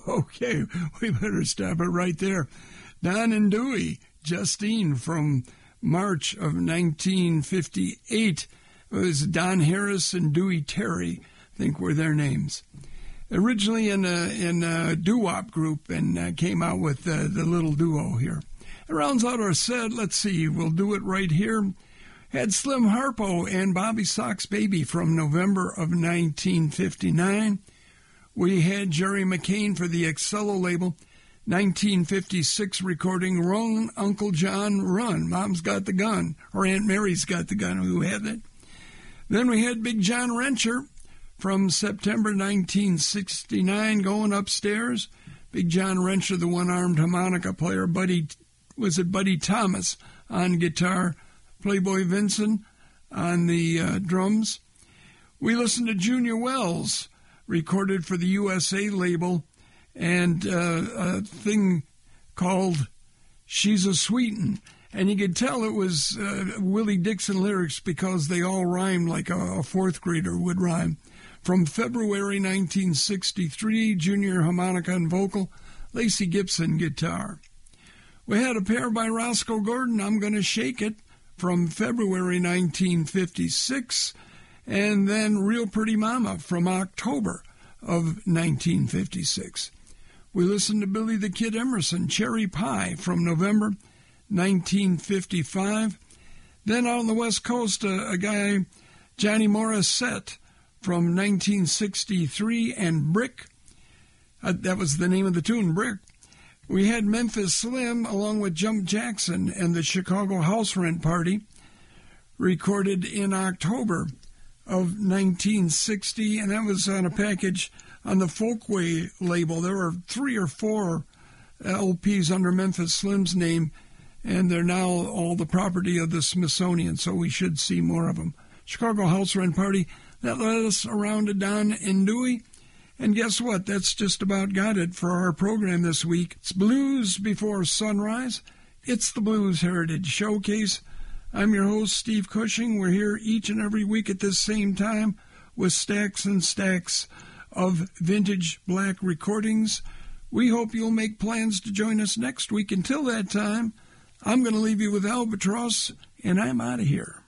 Okay, we better stop it right there. Don and Dewey, Justine from March of 1958. It was Don Harris and Dewey Terry, I think were their names. Originally in a doo-wop group and came out with the little duo here. It rounds out our set. Let's see, we'll do it right here. Had Slim Harpo and Bobby Sox Baby from November of 1959. We had Jerry McCain for the Excello label, 1956 recording, Run, Uncle John, Run. Mom's Got the Gun, or Aunt Mary's Got the Gun, who had it. Then we had Big John Rencher from September 1969, Going Upstairs. Big John Rencher, the one-armed harmonica player. Buddy Thomas on guitar. Playboy Vincent on the drums. We listened to Junior Wells, recorded for the USA label, and a thing called She's a Sweetin'. And you could tell it was Willie Dixon lyrics because they all rhymed like a fourth grader would rhyme. From February 1963, junior harmonica and vocal, Lacey Gibson guitar. We had a pair by Roscoe Gordon, I'm Gonna Shake It, from February 1956, and then Real Pretty Mama from October of 1956. We listened to Billy the Kid Emerson, Cherry Pie, from November 1955. Then out on the West Coast, a guy, Johnny Morissette, from 1963, and Brick. That was the name of the tune, Brick. We had Memphis Slim along with Jump Jackson and the Chicago House Rent Party, recorded in October of 1960, and that was on a package on the Folkway label. There were 3 or 4 LPs under Memphis Slim's name, and they're now all the property of the Smithsonian, so we should see more of them. Chicago House Rent Party, that led us around to Don and Dewey. And guess what? That's just about got it for our program this week. It's Blues Before Sunrise. It's the Blues Heritage Showcase. I'm your host, Steve Cushing. We're here each and every week at this same time with stacks and stacks of vintage black recordings. We hope you'll make plans to join us next week. Until that time, I'm going to leave you with Albatross, and I'm out of here.